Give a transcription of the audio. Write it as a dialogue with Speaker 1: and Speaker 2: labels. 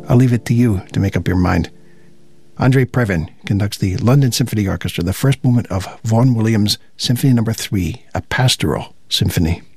Speaker 1: I'll leave it to you to make up your mind. Andre Previn conducts the London Symphony Orchestra, the first movement of Vaughan Williams' Symphony No. 3, a pastoral symphony.